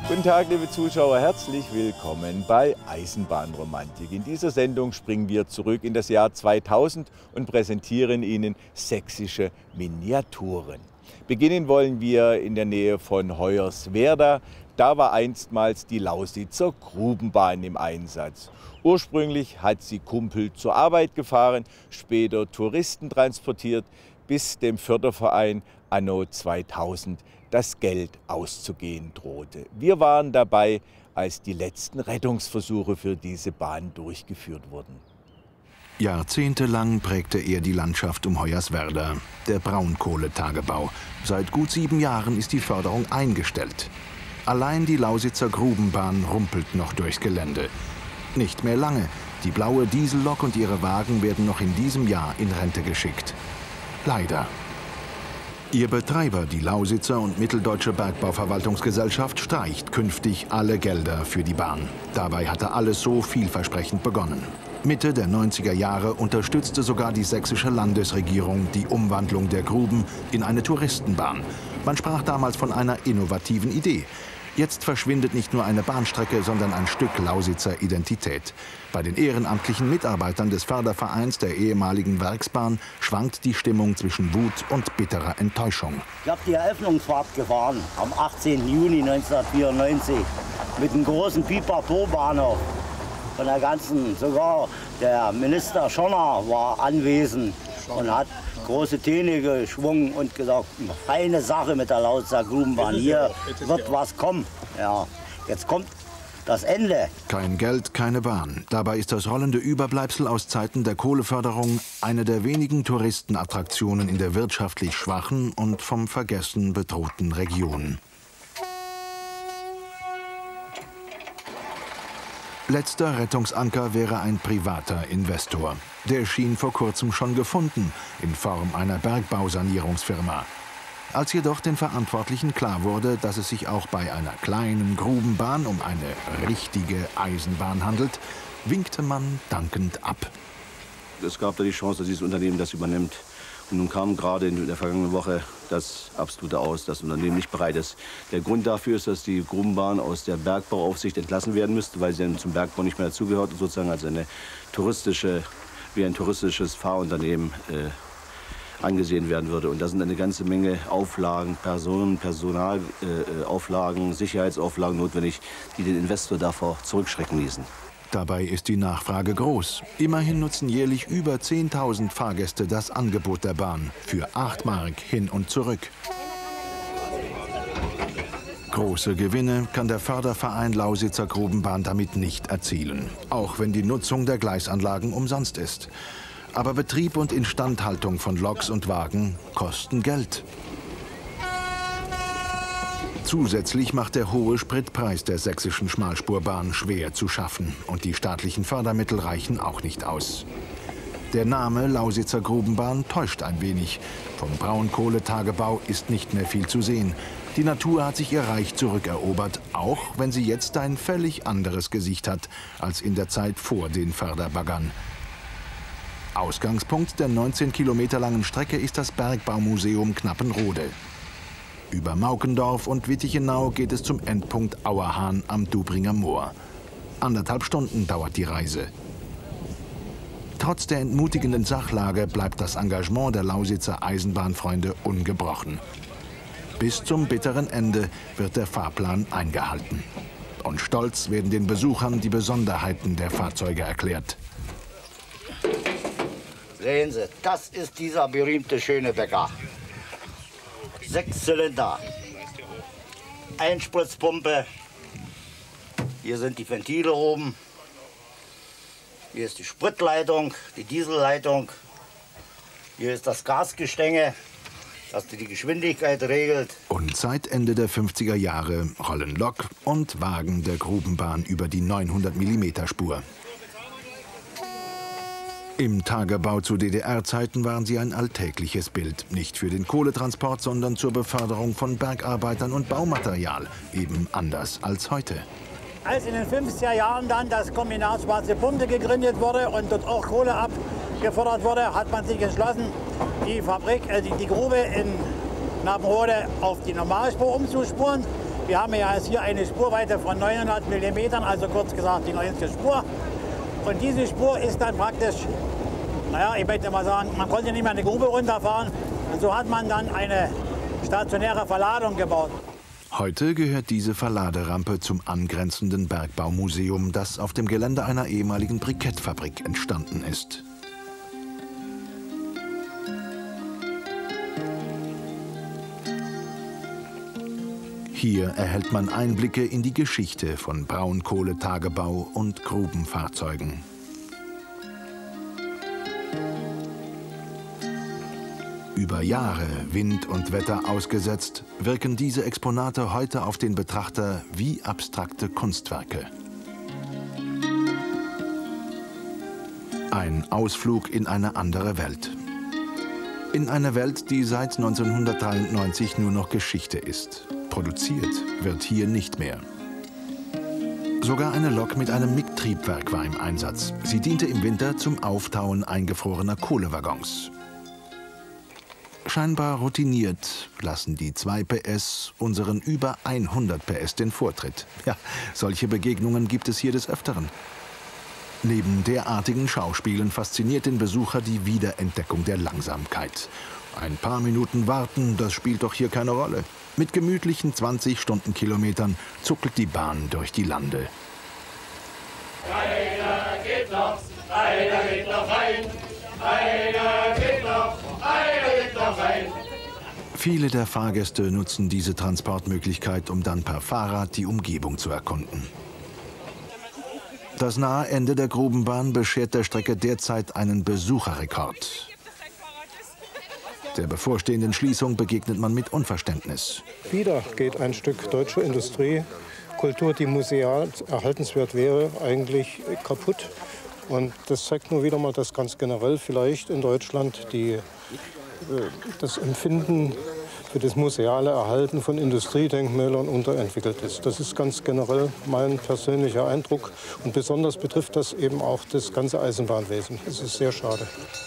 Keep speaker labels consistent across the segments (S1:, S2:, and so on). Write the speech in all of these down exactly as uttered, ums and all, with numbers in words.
S1: Guten Tag, liebe Zuschauer, herzlich willkommen bei Eisenbahnromantik. In dieser Sendung springen wir zurück in das Jahr zweitausend und präsentieren Ihnen sächsische Miniaturen. Beginnen wollen wir in der Nähe von Hoyerswerda. Da war einstmals die Lausitzer Grubenbahn im Einsatz. Ursprünglich hat sie Kumpel zur Arbeit gefahren, später Touristen transportiert, bis dem Förderverein anno zweitausend das Geld auszugehen drohte. Wir waren dabei, als die letzten Rettungsversuche für diese Bahn durchgeführt wurden.
S2: Jahrzehntelang prägte er die Landschaft um Hoyerswerda, der Braunkohletagebau. Seit gut sieben Jahren ist die Förderung eingestellt. Allein die Lausitzer Grubenbahn rumpelt noch durchs Gelände. Nicht mehr lange. Die blaue Diesellok und ihre Wagen werden noch in diesem Jahr in Rente geschickt. Leider. Ihr Betreiber, die Lausitzer und Mitteldeutsche Bergbauverwaltungsgesellschaft, streicht künftig alle Gelder für die Bahn. Dabei hatte alles so vielversprechend begonnen. Mitte der neunziger Jahre unterstützte sogar die sächsische Landesregierung die Umwandlung der Gruben in eine Touristenbahn. Man sprach damals von einer innovativen Idee. Jetzt verschwindet nicht nur eine Bahnstrecke, sondern ein Stück Lausitzer Identität. Bei den ehrenamtlichen Mitarbeitern des Fördervereins der ehemaligen Werksbahn schwankt die Stimmung zwischen Wut und bitterer Enttäuschung.
S3: Ich habe die Eröffnungsfahrt gefahren am achtzehnten Juni neunzehnhundertvierundneunzig mit einem großen Pipapo-Bahnhof. Von der ganzen, sogar der Minister Schonner war anwesend und hat große Töne geschwungen und gesagt, feine Sache mit der Lausitzer Grubenbahn, hier wird was kommen. Ja, jetzt kommt das Ende.
S2: Kein Geld, keine Bahn. Dabei ist das rollende Überbleibsel aus Zeiten der Kohleförderung eine der wenigen Touristenattraktionen in der wirtschaftlich schwachen und vom Vergessen bedrohten Region. Letzter Rettungsanker wäre ein privater Investor. Der schien vor kurzem schon gefunden, in Form einer Bergbausanierungsfirma. Als jedoch den Verantwortlichen klar wurde, dass es sich auch bei einer kleinen Grubenbahn um eine richtige Eisenbahn handelt, winkte man dankend ab.
S4: Es gab da die Chance, dass dieses Unternehmen das übernimmt. Und nun kam gerade in der vergangenen Woche das absolute aus, dass das Unternehmen nicht bereit ist. Der Grund dafür ist, dass die Grubenbahn aus der Bergbauaufsicht entlassen werden müsste, weil sie dann zum Bergbau nicht mehr dazugehört und sozusagen als eine touristische, wie ein touristisches Fahrunternehmen äh, angesehen werden würde. Und da sind eine ganze Menge Auflagen, Personen, Personalauflagen, äh, Sicherheitsauflagen notwendig, die den Investor davor zurückschrecken ließen.
S2: Dabei ist die Nachfrage groß. Immerhin nutzen jährlich über zehntausend Fahrgäste das Angebot der Bahn für acht Mark hin und zurück. Große Gewinne kann der Förderverein Lausitzer Grubenbahn damit nicht erzielen, auch wenn die Nutzung der Gleisanlagen umsonst ist. Aber Betrieb und Instandhaltung von Loks und Wagen kosten Geld. Zusätzlich macht der hohe Spritpreis der sächsischen Schmalspurbahn schwer zu schaffen und die staatlichen Fördermittel reichen auch nicht aus. Der Name Lausitzer Grubenbahn täuscht ein wenig. Vom Braunkohletagebau ist nicht mehr viel zu sehen. Die Natur hat sich ihr Reich zurückerobert, auch wenn sie jetzt ein völlig anderes Gesicht hat als in der Zeit vor den Förderbaggern. Ausgangspunkt der neunzehn Kilometer langen Strecke ist das Bergbaumuseum Knappenrode. Über Maukendorf und Wittichenau geht es zum Endpunkt Auerhahn am Dubringer Moor. Anderthalb Stunden dauert die Reise. Trotz der entmutigenden Sachlage bleibt das Engagement der Lausitzer Eisenbahnfreunde ungebrochen. Bis zum bitteren Ende wird der Fahrplan eingehalten. Und stolz werden den Besuchern die Besonderheiten der Fahrzeuge erklärt.
S3: Sehen Sie, das ist dieser berühmte Schönebecker. Sechs Zylinder, Einspritzpumpe, hier sind die Ventile oben, hier ist die Spritleitung, die Dieselleitung, hier ist das Gasgestänge, das die Geschwindigkeit regelt.
S2: Und seit Ende der fünfziger Jahre rollen Lok und Wagen der Grubenbahn über die neunhundert Millimeter Spur. Im Tagebau zu D D R-Zeiten waren sie ein alltägliches Bild. Nicht für den Kohletransport, sondern zur Beförderung von Bergarbeitern und Baumaterial. Eben anders als heute.
S5: Als in den fünfziger Jahren dann das Kombinat Schwarze Pumpe gegründet wurde und dort auch Kohle abgefordert wurde, hat man sich entschlossen, die Fabrik, äh, die, die Grube in Knappenrode auf die Normalspur umzuspuren. Wir haben ja jetzt hier eine Spurweite von neunhundert Millimetern, also kurz gesagt die neunste Spur. Und diese Spur ist dann praktisch, naja, ich möchte mal sagen, man konnte nicht mehr eine Grube runterfahren. Und so hat man dann eine stationäre Verladung gebaut.
S2: Heute gehört diese Verladerampe zum angrenzenden Bergbaumuseum, das auf dem Gelände einer ehemaligen Brikettfabrik entstanden ist. Hier erhält man Einblicke in die Geschichte von Braunkohletagebau und Grubenfahrzeugen. Über Jahre Wind und Wetter ausgesetzt, wirken diese Exponate heute auf den Betrachter wie abstrakte Kunstwerke. Ein Ausflug in eine andere Welt. In eine Welt, die seit neunzehnhundertdreiundneunzig nur noch Geschichte ist. Produziert wird hier nicht mehr. Sogar eine Lok mit einem M I G-Triebwerk war im Einsatz. Sie diente im Winter zum Auftauen eingefrorener Kohlewaggons. Scheinbar routiniert lassen die zwei P S unseren über hundert P S den Vortritt. Ja, solche Begegnungen gibt es hier des Öfteren. Neben derartigen Schauspielen fasziniert den Besucher die Wiederentdeckung der Langsamkeit. Ein paar Minuten warten, das spielt doch hier keine Rolle. Mit gemütlichen zwanzig Stundenkilometern zuckelt die Bahn durch die Lande.
S6: Einer geht noch, einer geht noch rein, einer geht noch, einer geht noch rein.
S2: Viele der Fahrgäste nutzen diese Transportmöglichkeit, um dann per Fahrrad die Umgebung zu erkunden. Das nahe Ende der Grubenbahn beschert der Strecke derzeit einen Besucherrekord. Der bevorstehenden Schließung begegnet man mit Unverständnis.
S7: Wieder geht ein Stück deutsche Industrie, Kultur, die museal erhaltenswert wäre, eigentlich kaputt. Und das zeigt nur wieder mal, dass ganz generell vielleicht in Deutschland die, das Empfinden für das museale Erhalten von Industriedenkmälern unterentwickelt ist. Das ist ganz generell mein persönlicher Eindruck. Und besonders betrifft das eben auch das ganze Eisenbahnwesen. Es ist sehr schade.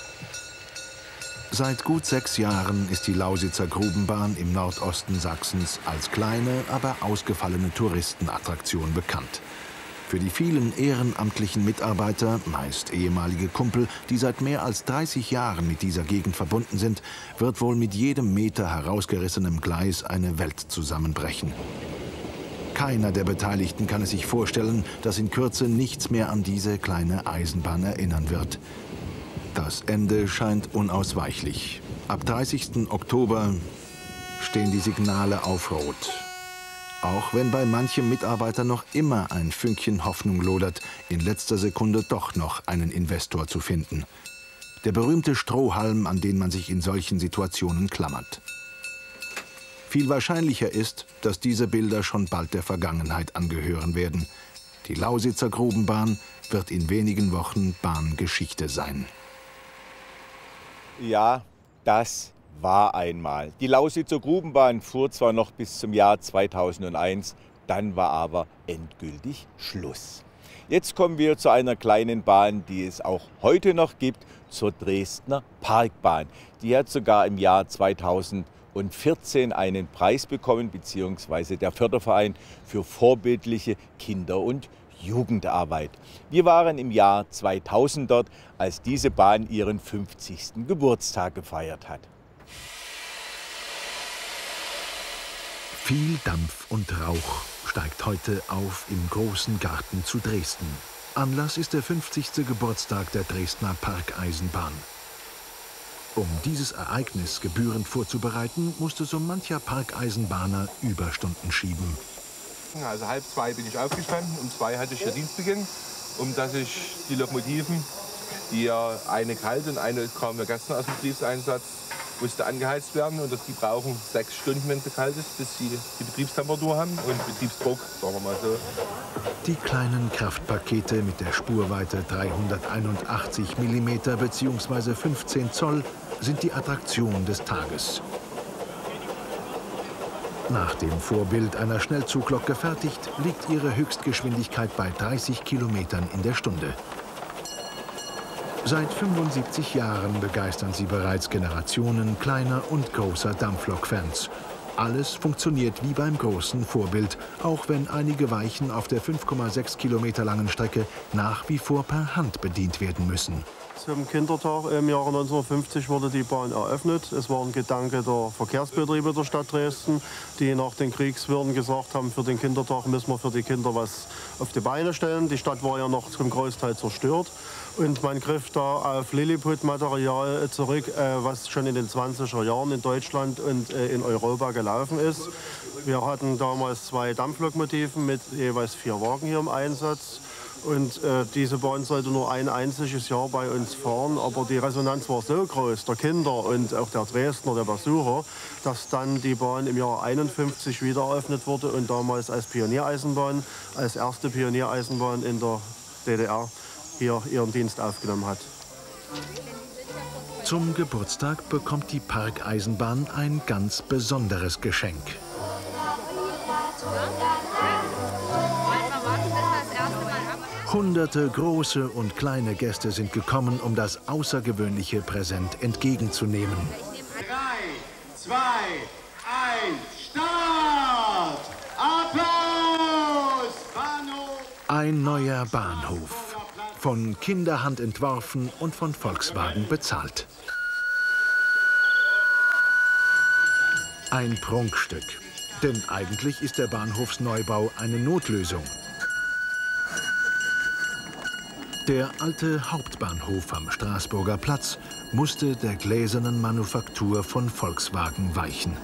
S2: Seit gut sechs Jahren ist die Lausitzer Grubenbahn im Nordosten Sachsens als kleine, aber ausgefallene Touristenattraktion bekannt. Für die vielen ehrenamtlichen Mitarbeiter, meist ehemalige Kumpel, die seit mehr als dreißig Jahren mit dieser Gegend verbunden sind, wird wohl mit jedem Meter herausgerissenem Gleis eine Welt zusammenbrechen. Keiner der Beteiligten kann es sich vorstellen, dass in Kürze nichts mehr an diese kleine Eisenbahn erinnern wird. Das Ende scheint unausweichlich. Ab dreißigsten Oktober stehen die Signale auf Rot. Auch wenn bei manchem Mitarbeiter noch immer ein Fünkchen Hoffnung lodert, in letzter Sekunde doch noch einen Investor zu finden. Der berühmte Strohhalm, an den man sich in solchen Situationen klammert. Viel wahrscheinlicher ist, dass diese Bilder schon bald der Vergangenheit angehören werden. Die Lausitzer Grubenbahn wird in wenigen Wochen Bahngeschichte sein.
S1: Ja, das war einmal. Die Lausitzer Grubenbahn fuhr zwar noch bis zum Jahr zweitausendeins, dann war aber endgültig Schluss. Jetzt kommen wir zu einer kleinen Bahn, die es auch heute noch gibt, zur Dresdner Parkbahn. Die hat sogar im Jahr zweitausendvierzehn einen Preis bekommen, beziehungsweise der Förderverein für vorbildliche Kinder- und Jugendarbeit. Wir waren im Jahr zweitausend dort, als diese Bahn ihren fünfzigsten Geburtstag gefeiert hat.
S2: Viel Dampf und Rauch steigt heute auf im großen Garten zu Dresden. Anlass ist der fünfzigste Geburtstag der Dresdner Parkeisenbahn. Um dieses Ereignis gebührend vorzubereiten, musste so mancher Parkeisenbahner Überstunden schieben.
S8: Also halb zwei bin ich aufgestanden, um zwei hatte ich hier Dienstbeginn, um dass ich die Lokomotiven, die ja eine kalt und eine kam ja gestern aus dem Betriebseinsatz, musste angeheizt werden und dass die brauchen sechs Stunden, wenn es kalt ist, bis sie die Betriebstemperatur haben und Betriebsdruck, sagen wir mal so.
S2: Die kleinen Kraftpakete mit der Spurweite dreihunderteinundachtzig Millimeter bzw. fünfzehn Zoll sind die Attraktion des Tages. Nach dem Vorbild einer Schnellzuglok gefertigt, liegt ihre Höchstgeschwindigkeit bei dreißig Kilometern in der Stunde. Seit fünfundsiebzig Jahren begeistern sie bereits Generationen kleiner und großer Dampflok-Fans. Alles funktioniert wie beim großen Vorbild, auch wenn einige Weichen auf der fünf Komma sechs Kilometer langen Strecke nach wie vor per Hand bedient werden müssen.
S9: Zum Kindertag im Jahre neunzehnhundertfünfzig wurde die Bahn eröffnet. Es war ein Gedanke der Verkehrsbetriebe der Stadt Dresden, die nach den Kriegswirren gesagt haben, für den Kindertag müssen wir für die Kinder was auf die Beine stellen. Die Stadt war ja noch zum Großteil zerstört. Und man griff da auf Lilliput-Material zurück, was schon in den zwanziger Jahren in Deutschland und in Europa gelaufen ist. Wir hatten damals zwei Dampflokomotiven mit jeweils vier Wagen hier im Einsatz. Und äh, diese Bahn sollte nur ein einziges Jahr bei uns fahren. Aber die Resonanz war so groß, der Kinder und auch der Dresdner, der Besucher, dass dann die Bahn im Jahr einundfünfzig wieder eröffnet wurde und damals als Pioniereisenbahn, als erste Pioniereisenbahn in der D D R hier ihren Dienst aufgenommen hat.
S2: Zum Geburtstag bekommt die Parkeisenbahn ein ganz besonderes Geschenk. Hunderte große und kleine Gäste sind gekommen, um das außergewöhnliche Präsent entgegenzunehmen.
S6: Drei, zwei, eins, Start! Applaus! Bahnhof!
S2: Ein neuer Bahnhof. Von Kinderhand entworfen und von Volkswagen bezahlt. Ein Prunkstück. Denn eigentlich ist der Bahnhofsneubau eine Notlösung. Der alte Hauptbahnhof am Straßburger Platz musste der gläsernen Manufaktur von Volkswagen weichen.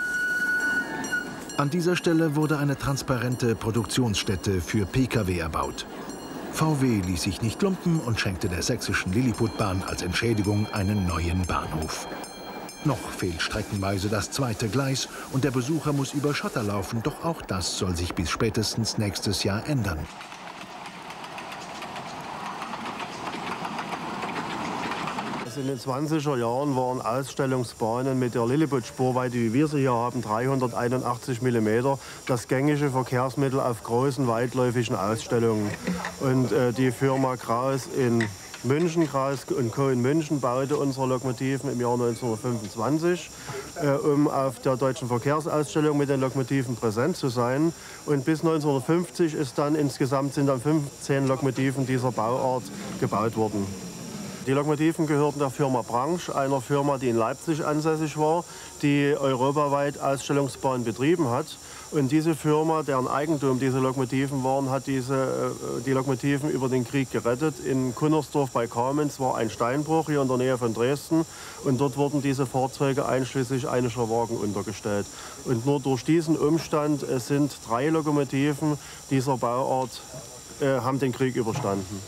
S2: An dieser Stelle wurde eine transparente Produktionsstätte für Pkw erbaut. V W ließ sich nicht lumpen und schenkte der sächsischen Lilliputbahn als Entschädigung einen neuen Bahnhof. Noch fehlt streckenweise das zweite Gleis und der Besucher muss über Schotter laufen, doch auch das soll sich bis spätestens nächstes Jahr ändern.
S9: In den zwanziger Jahren waren Ausstellungsbahnen mit der Lilliput-Spurweite, wie wir sie hier haben, dreihunderteinundachtzig Millimeter, das gängige Verkehrsmittel auf großen, weitläufigen Ausstellungen. Und äh, die Firma Kraus in München, Kraus und Co. in München baute unsere Lokomotiven im Jahr neunzehnhundertfünfundzwanzig, äh, um auf der deutschen Verkehrsausstellung mit den Lokomotiven präsent zu sein. Und bis neunzehnhundertfünfzig ist dann insgesamt sind dann fünfzehn Lokomotiven dieser Bauart gebaut worden. Die Lokomotiven gehörten der Firma Branch, einer Firma, die in Leipzig ansässig war, die europaweit Ausstellungsbahnen betrieben hat. Und diese Firma, deren Eigentum diese Lokomotiven waren, hat diese, die Lokomotiven über den Krieg gerettet. In Kunnersdorf bei Kamenz war ein Steinbruch hier in der Nähe von Dresden. Und dort wurden diese Fahrzeuge einschließlich einiger Wagen untergestellt. Und nur durch diesen Umstand, es sind drei Lokomotiven dieser Bauart, äh, haben den Krieg überstanden.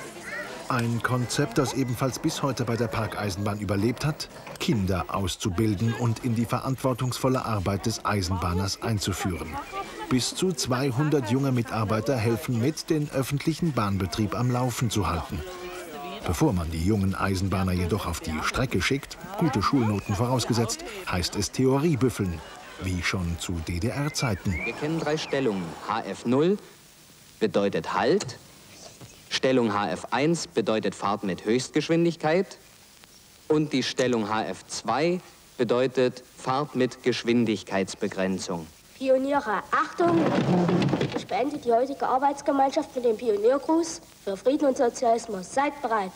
S2: Ein Konzept, das ebenfalls bis heute bei der Parkeisenbahn überlebt hat, Kinder auszubilden und in die verantwortungsvolle Arbeit des Eisenbahners einzuführen. Bis zu zweihundert junge Mitarbeiter helfen mit, den öffentlichen Bahnbetrieb am Laufen zu halten. Bevor man die jungen Eisenbahner jedoch auf die Strecke schickt, gute Schulnoten vorausgesetzt, heißt es Theorie büffeln, wie schon zu D D R-Zeiten.
S10: Wir kennen drei Stellungen. H F null bedeutet Halt. Stellung H F eins bedeutet Fahrt mit Höchstgeschwindigkeit und die Stellung H F zwei bedeutet Fahrt mit Geschwindigkeitsbegrenzung.
S11: Pioniere, Achtung! Ich beende die heutige Arbeitsgemeinschaft mit dem Pioniergruß für Frieden und Sozialismus. Seid bereit.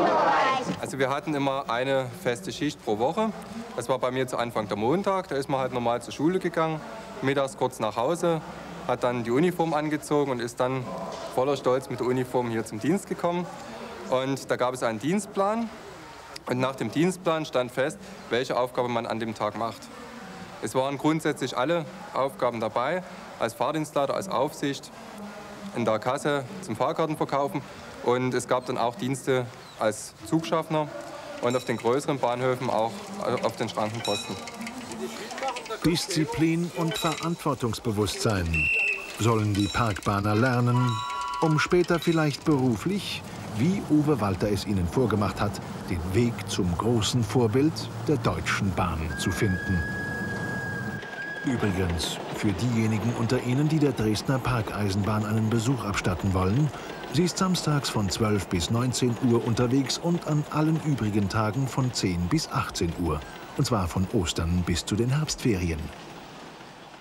S12: Also wir hatten immer eine feste Schicht pro Woche. Das war bei mir zu Anfang der Montag. Da ist man halt normal zur Schule gegangen, mittags kurz nach Hause, hat dann die Uniform angezogen und ist dann voller Stolz mit der Uniform hier zum Dienst gekommen. Und da gab es einen Dienstplan. Und nach dem Dienstplan stand fest, welche Aufgabe man an dem Tag macht. Es waren grundsätzlich alle Aufgaben dabei, als Fahrdienstleiter, als Aufsicht, in der Kasse zum Fahrkartenverkaufen. Und es gab dann auch Dienste als Zugschaffner und auf den größeren Bahnhöfen auch auf den Schrankenposten.
S2: Disziplin und Verantwortungsbewusstsein sollen die Parkbahner lernen, um später vielleicht beruflich, wie Uwe Walter es ihnen vorgemacht hat, den Weg zum großen Vorbild der Deutschen Bahn zu finden. Übrigens, für diejenigen unter Ihnen, die der Dresdner Parkeisenbahn einen Besuch abstatten wollen, sie ist samstags von zwölf bis neunzehn Uhr unterwegs und an allen übrigen Tagen von zehn bis achtzehn Uhr. Und zwar von Ostern bis zu den Herbstferien.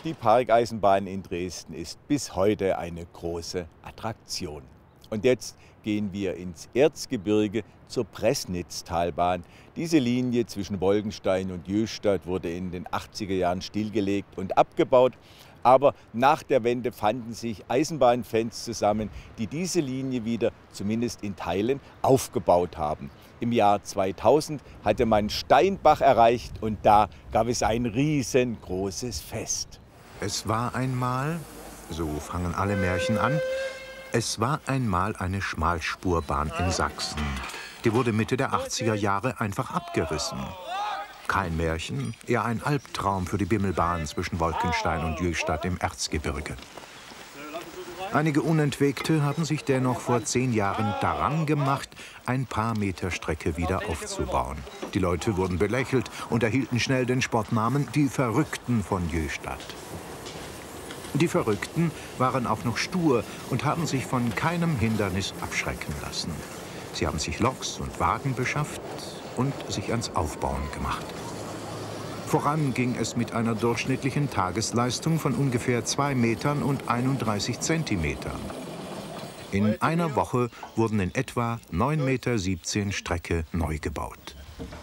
S1: Die Parkeisenbahn in Dresden ist bis heute eine große Attraktion. Und jetzt gehen wir ins Erzgebirge zur Pressnitztalbahn. Diese Linie zwischen Wolkenstein und Jöstadt wurde in den achtziger Jahren stillgelegt und abgebaut. Aber nach der Wende fanden sich Eisenbahnfans zusammen, die diese Linie wieder, zumindest in Teilen, aufgebaut haben. Im Jahr zweitausend hatte man Steinbach erreicht und da gab es ein riesengroßes Fest.
S2: Es war einmal, so fangen alle Märchen an, es war einmal eine Schmalspurbahn in Sachsen. Die wurde Mitte der achtziger Jahre einfach abgerissen. Kein Märchen, eher ein Albtraum für die Bimmelbahn zwischen Wolkenstein und Jöstadt im Erzgebirge. Einige Unentwegte haben sich dennoch vor zehn Jahren daran gemacht, ein paar Meter Strecke wieder aufzubauen. Die Leute wurden belächelt und erhielten schnell den Spottnamen die Verrückten von Jöstadt. Die Verrückten waren auch noch stur und haben sich von keinem Hindernis abschrecken lassen. Sie haben sich Loks und Wagen beschafft und sich ans Aufbauen gemacht. Voran ging es mit einer durchschnittlichen Tagesleistung von ungefähr zwei Metern und einunddreißig Zentimetern. In einer Woche wurden in etwa neun Meter siebzehn Strecke neu gebaut.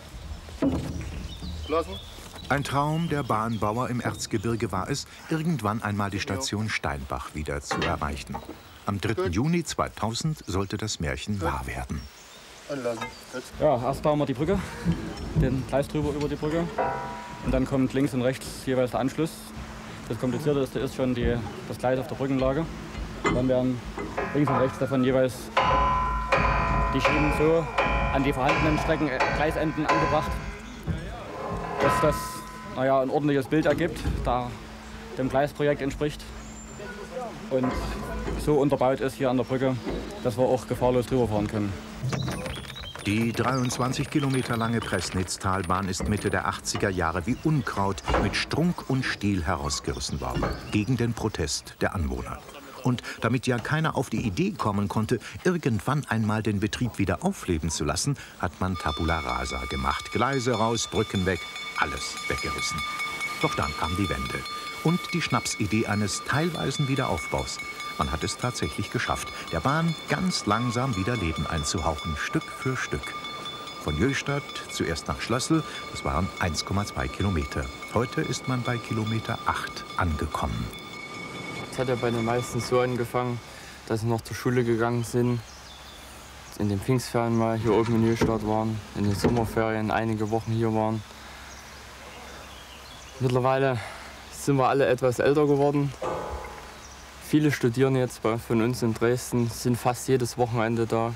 S2: Ein Traum der Bahnbauer im Erzgebirge war es, irgendwann einmal die Station Steinbach wieder zu erreichen. Am dritten Juni zweitausend sollte das Märchen wahr werden.
S13: Ja, erst bauen wir die Brücke, den Gleis drüber über die Brücke. Und dann kommt links und rechts jeweils der Anschluss. Das Komplizierte ist, ist schon die, das Gleis auf der Brückenlage. Dann werden links und rechts davon jeweils die Schienen so an die vorhandenen Strecken, äh, Gleisenden angebracht, dass das naja, ein ordentliches Bild ergibt, da dem Gleisprojekt entspricht. Und so unterbaut ist hier an der Brücke, dass wir auch gefahrlos drüber fahren können.
S2: Die dreiundzwanzig Kilometer lange Pressnitztalbahn ist Mitte der achtziger Jahre wie Unkraut mit Strunk und Stiel herausgerissen worden, gegen den Protest der Anwohner. Und damit ja keiner auf die Idee kommen konnte, irgendwann einmal den Betrieb wieder aufleben zu lassen, hat man Tabula Rasa gemacht. Gleise raus, Brücken weg, alles weggerissen. Doch dann kam die Wende und die Schnapsidee eines teilweisen Wiederaufbaus. Man hat es tatsächlich geschafft, der Bahn ganz langsam wieder Leben einzuhauchen, Stück für Stück. Von Jöstadt zuerst nach Schlössl, das waren eins Komma zwei Kilometer. Heute ist man bei Kilometer acht angekommen.
S14: Es hat ja bei den meisten so angefangen, dass sie noch zur Schule gegangen sind, in den Pfingstferien mal hier oben in Jöstadt waren, in den Sommerferien einige Wochen hier waren. Mittlerweile sind wir alle etwas älter geworden. Viele studieren jetzt bei, von uns in Dresden, sind fast jedes Wochenende da.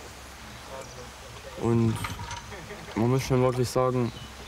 S14: Und man muss schon wirklich sagen,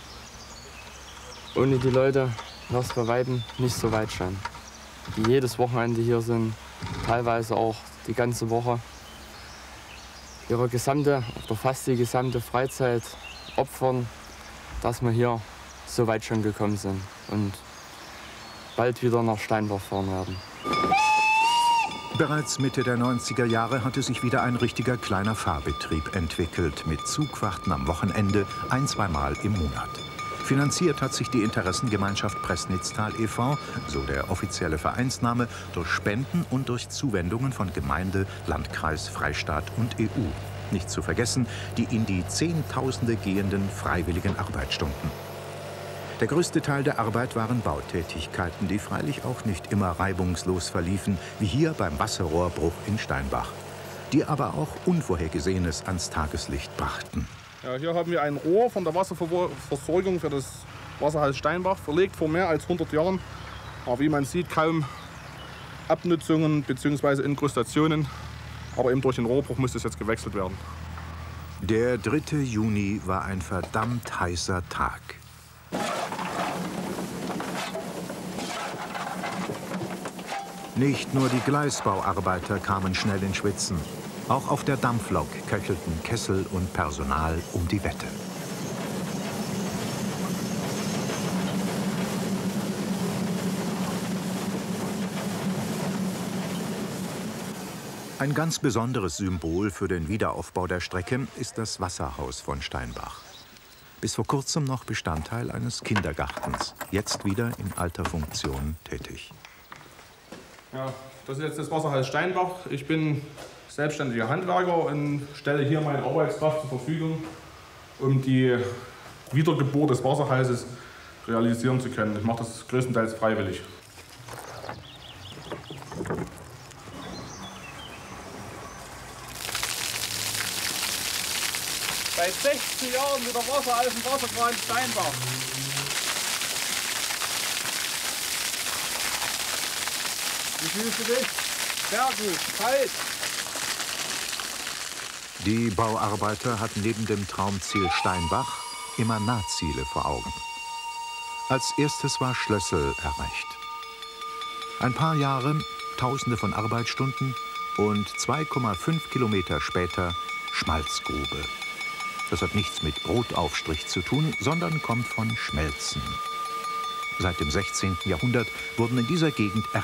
S14: ohne die Leute wäre es bei Weitem nicht so weit sein. Die jedes Wochenende hier sind, teilweise auch die ganze Woche. Ihre gesamte, oder fast die gesamte Freizeit opfern, dass wir hier so weit schon gekommen sind und bald wieder nach Steinbach fahren werden.
S2: Bereits Mitte der neunziger Jahre hatte sich wieder ein richtiger kleiner Fahrbetrieb entwickelt, mit Zugfahrten am Wochenende ein-, zweimal im Monat. Finanziert hat sich die Interessengemeinschaft Pressnitztal e V, so der offizielle Vereinsname, durch Spenden und durch Zuwendungen von Gemeinde, Landkreis, Freistaat und E U. Nicht zu vergessen die in die Zehntausende gehenden freiwilligen Arbeitsstunden. Der größte Teil der Arbeit waren Bautätigkeiten, die freilich auch nicht immer reibungslos verliefen, wie hier beim Wasserrohrbruch in Steinbach, die aber auch Unvorhergesehenes ans Tageslicht brachten.
S15: Ja, hier haben wir ein Rohr von der Wasserversorgung für das Wasserhaus Steinbach verlegt vor mehr als hundert Jahren. Aber wie man sieht, kaum Abnutzungen bzw. Inkrustationen. Aber eben durch den Rohrbruch muss das jetzt gewechselt werden.
S2: Der dritte Juni war ein verdammt heißer Tag. Nicht nur die Gleisbauarbeiter kamen schnell in Schwitzen. Auch auf der Dampflok köchelten Kessel und Personal um die Wette. Ein ganz besonderes Symbol für den Wiederaufbau der Strecke ist das Wasserhaus von Steinbach. Bis vor kurzem noch Bestandteil eines Kindergartens, jetzt wieder in alter Funktion tätig.
S15: Ja, das ist jetzt das Wasserhaus Steinbach. Ich bin selbstständiger Handwerker und stelle hier meine Arbeitskraft zur Verfügung, um die Wiedergeburt des Wasserhauses realisieren zu können. Ich mache das größtenteils freiwillig.
S16: Seit sechzehn Jahren wieder Wasser aus dem Wasserkran Steinbach. Wie fühlst du dich? Sehr gut, kalt.
S2: Die Bauarbeiter hatten neben dem Traumziel Steinbach immer Nahziele vor Augen. Als erstes war Schlössel erreicht. Ein paar Jahre, Tausende von Arbeitsstunden und zwei Komma fünf Kilometer später Schmalzgrube. Das hat nichts mit Brotaufstrich zu tun, sondern kommt von Schmelzen. Seit dem sechzehnten Jahrhundert wurden in dieser Gegend